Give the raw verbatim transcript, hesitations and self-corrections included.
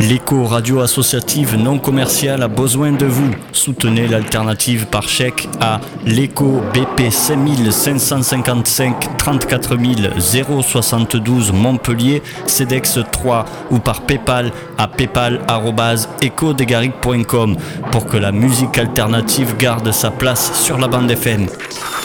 L'écho radio associative non commerciale a besoin de vous. Soutenez l'alternative par chèque à l'écho B P cinq cinq cinq cinq trente-quatre mille soixante-douze Montpellier, CEDEX trois ou par Paypal à paypal arobase echo des garrigues point com pour que la musique alternative garde sa place sur la bande F M.